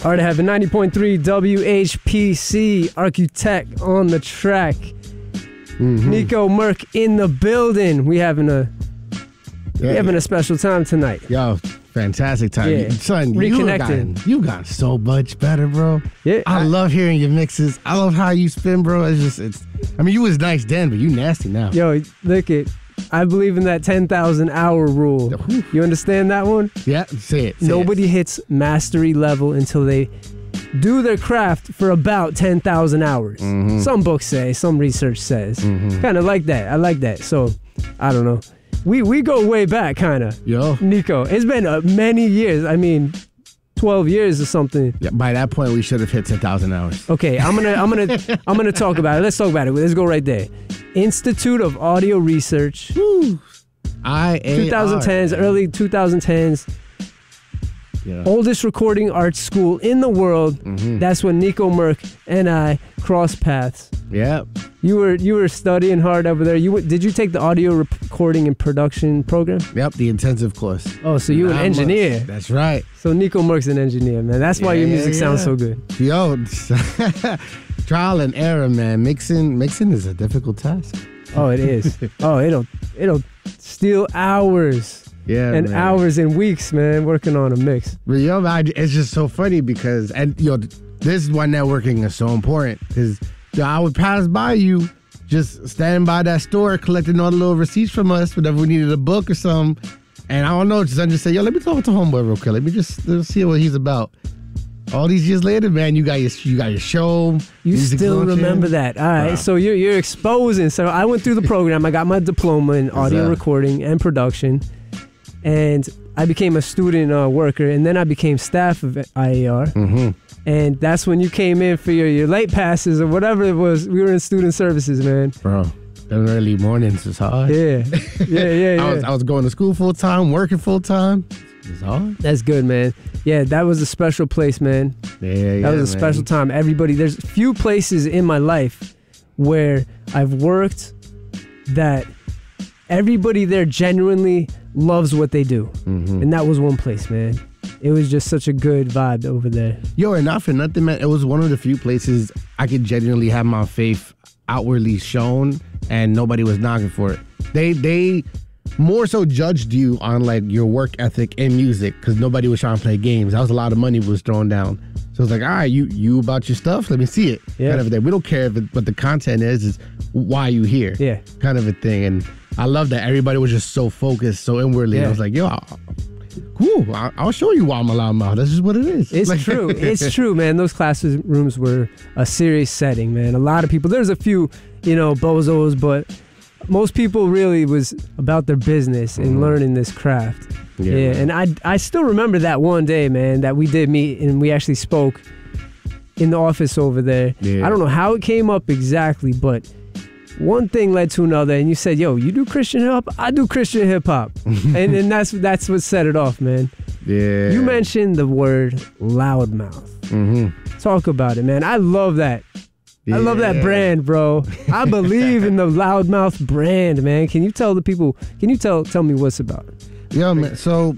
All right, I have a 90.3 WHPC Architect on the track. Nico Merck in the building. We having a special time tonight. Yo, fantastic time. Yeah. Son, Reconnecting. You got so much better, bro. Yeah, I love hearing your mixes. I love how you spin, bro. I mean, you was nice then, but you nasty now. Yo, look it. I believe in that 10,000 hour rule. You understand that one? Yeah, say it. Nobody hits mastery level until they do their craft for about 10,000 hours. Some books say, some research says. Kind of like that. I like that. So, I don't know. We go way back, kind of. Yo. Nico, it's been many years. I mean, 12 years or something. Yeah, by that point, we should have hit 10,000 hours. Okay, I'm gonna talk about it. Let's talk about it. Let's go right there. Institute of Audio Research. IAR. 2010s, early 2010s. Yeah. Oldest recording arts school in the world. That's when Nico Merck and I crossed paths. Yeah. You were studying hard over there. Did you take the audio recording and production program? Yep, the intensive course. Oh, so you an engineer? That's right. So Nico Merck's an engineer, man. That's why your music sounds so good. Yo, trial and error, man. Mixing is a difficult task. Oh, it is. Oh, it'll steal hours. Yeah, and man. hours and weeks, man, working on a mix. But yo, it's just so funny because, this is why networking is so important. Because I would pass by you, just standing by that store, collecting all the little receipts from us whenever we needed a book or something. And I don't know, just say, yo, let me talk to homeboy real quick. Let me just see what he's about. All these years later, man, you got your show. You still remember that. All right, so you're exposing. So I went through the program. I got my diploma in audio recording and production. And I became a student worker, and then I became staff of IAR. And that's when you came in for your late passes or whatever it was. We were in student services, man. Bro, them early mornings was hard. Yeah. I was going to school full time, working full time. It was hard. That's good, man. Yeah, that was a special place, man. Yeah, that was a special time. There's few places in my life where I've worked that everybody there genuinely loves what they do. And that was one place, man. It was just such a good vibe over there. Yo, and not for nothing, man, it was one of the few places I could genuinely have my faith outwardly shown and nobody was knocking for it. They more so judged you on like your work ethic in music because nobody was trying to play games. That was a lot of money was thrown down. So it's like, all right, you about your stuff? Let me see it. Yeah. Kind of a thing. We don't care what the content is why you here. Yeah. Kind of a thing. And I love that everybody was just so focused, so inwardly. Yeah. I was like, yo, cool. I'll show you why I'm a loudmouth. That's just what it is. It's true. It's true, man. Those classrooms were a serious setting, man. A lot of people. There's a few, bozos, but most people really was about their business and learning this craft. Yeah. And I still remember that one day, man, that we did meet and we actually spoke in the office over there. Yeah. I don't know how it came up exactly, but one thing led to another, and you said, yo, you do Christian hip-hop? I do Christian hip-hop. and that's what set it off, man. Yeah. You mentioned the word loudmouth. Talk about it, man. I love that. I love that brand, bro. I believe in the loudmouth brand, man. Can you tell the people, tell me what's about it? Yeah, man. So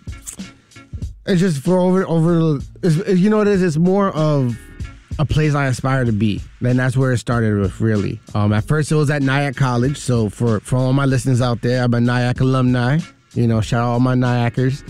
it's just for over you know what it is? It's more of a place I aspire to be. And that's where it started with, really. At first it was at Nyack College. So for all my listeners out there, I'm a Nyack alumni. Shout out all my Nyackers.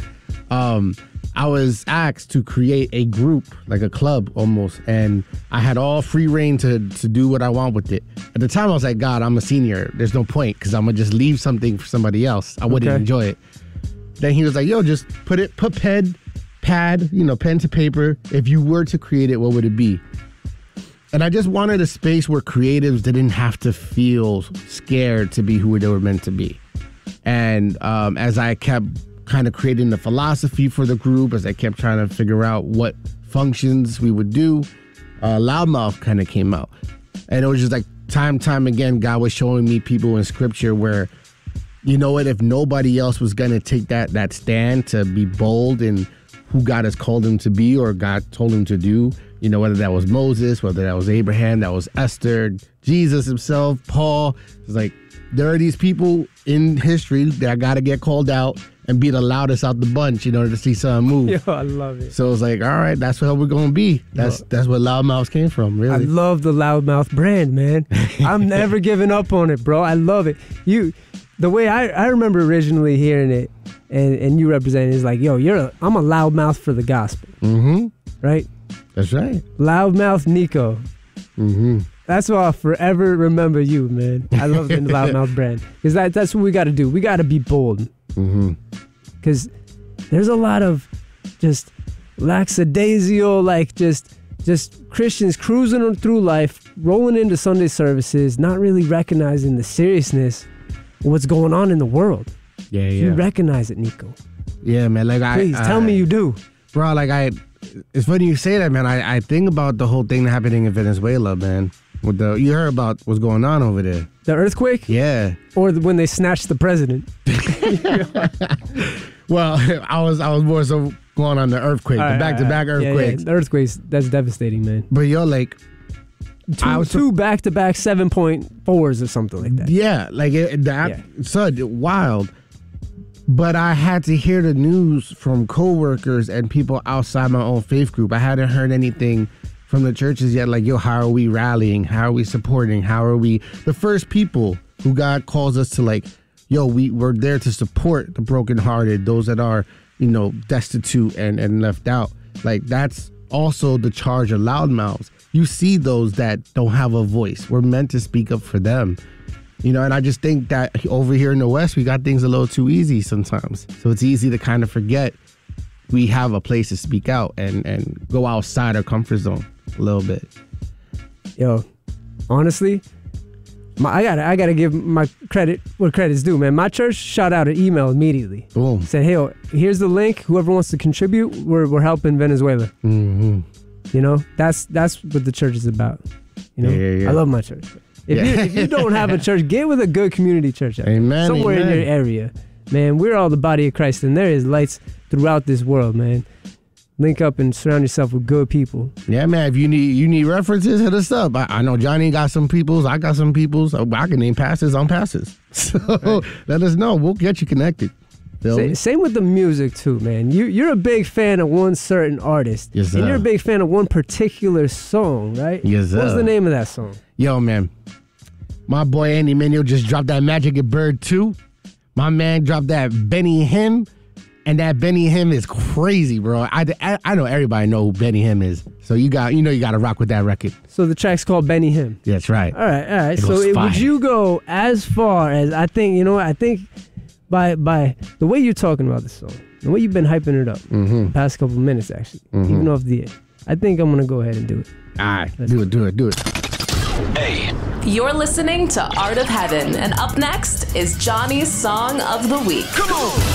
I was asked to create a group, like a club almost, and I had all free reign to do what I want with it. At the time, I was like, God, I'm a senior. There's no point because I'm going to just leave something for somebody else. I wouldn't enjoy it. Then he was like, yo, just put pad, pen to paper. If you were to create it, what would it be? And I just wanted a space where creatives didn't have to feel scared to be who they were meant to be. And as I kept kind of creating the philosophy for the group, as I kept trying to figure out what functions we would do, Loudmouth kind of came out. And it was just like time again, God was showing me people in scripture where, you know what, if nobody else was going to take that stand to be bold in who God has called him to be or God told him to do, whether that was Moses, whether that was Abraham, that was Esther, Jesus himself, Paul. It's like, there are these people in history that got to get called out. and be the loudest out the bunch in order to see something move. Yo, I love it. So it's like, all right, that's what we're gonna be. That's what Loudmouths came from, I really. love the Loudmouth brand, man. I'm never giving up on it, bro. I love it. The way I remember originally hearing it, and you representing it is like, yo, I'm a loudmouth for the gospel, right? That's right. Loudmouth Nico. That's why I'll forever remember you, man. I love the Loudmouth brand because that's what we got to do. We got to be bold. Because there's a lot of just lackadaisical, like just Christians cruising through life, rolling into Sunday services, not really recognizing the seriousness of what's going on in the world. Yeah. You recognize it, Nico. Yeah, man. Like Please tell me you do. Bro, like it's funny you say that, man. I think about the whole thing happening in Venezuela, man. You heard about what's going on over there. The earthquake? Yeah. Or when they snatched the president? Well, I was more so going on the earthquake, the back-to-back earthquakes. Yeah. The earthquakes, that's devastating, man. But yo, like... Two back-to-back 7.4s or something like that. Yeah, like such wild. But I had to hear the news from coworkers and people outside my own faith group. I hadn't heard anything from the churches yet, like, yo, how are we rallying? How are we supporting? How are we the first people who God calls us to, like, yo, we're there to support the brokenhearted, those that are, destitute and left out. Like, that's also the charge of Loudmouths. You see those that don't have a voice. We're meant to speak up for them. And I just think that over here in the West, we got things a little too easy sometimes. So it's easy to kind of forget we have a place to speak out and go outside our comfort zone a little bit. Yo, honestly, I gotta give my credit where credit's due, man. My church shot out an email immediately. Boom. Said, hey, here's the link. Whoever wants to contribute, we're helping Venezuela. That's what the church is about. Yeah. I love my church. If you don't have a church, get with a good community church. Amen. Somewhere in your area. Man, we're all the body of Christ, and there is lights throughout this world, man. Link up and surround yourself with good people. Yeah, man. If you need references, hit us up. I know Johnny got some peoples. I got some peoples. I can name pastors on pastors. So let us know. We'll get you connected. Same with the music too, man. You're a big fan of one certain artist. Yes, sir. And you're a big fan of one particular song, right? Yes, sir. What's the name of that song? Yo, man. My boy Andy Mineo just dropped that Magic and Bird 2. My man dropped that Benny Hinn. And that Benny Hinn is crazy, bro. I know everybody know who Benny Hinn is. So you got to rock with that record. So the track's called Benny Hinn. Yeah, that's right. All right. So fire. Would you go as far as I think by the way you're talking about this song, the way you've been hyping it up the past couple of minutes, actually, even off the air, I think I'm gonna go ahead and do it. All right, do it. Hey. You're listening to Art of Heaven, and up next is Johnny's Song of the Week. Come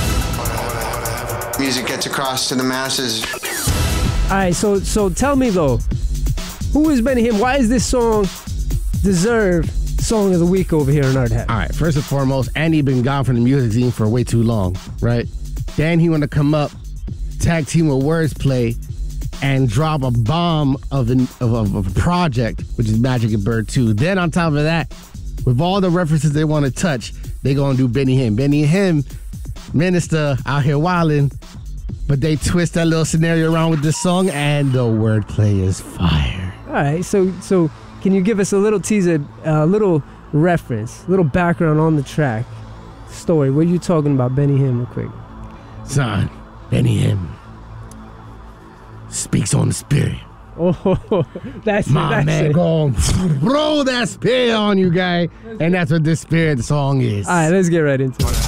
on! Music gets across to the masses. All right, so tell me though, who is Benny Hinn? Why is this song deserve Song of the Week over here on Art of Heaven? All right, first and foremost, Andy been gone from the music scene for way too long, right? Then he want to come up, tag team with Wordplay, and drop a bomb of a project, which is Magic and Bird 2. Then on top of that, with all the references they want to touch, they gonna do Benny Hinn. Benny Hinn, minister out here wilding, but they twist that little scenario around with this song, and the wordplay is fire. All right, so can you give us a little teaser, a little reference, a little background on the track story? What are you talking about, Benny Hinn, real quick? Son, Benny Hinn speaks on the spirit. Oh, that's my man going throw that spirit on you, guy, and that's what this spirit song is. All right, let's get right into it.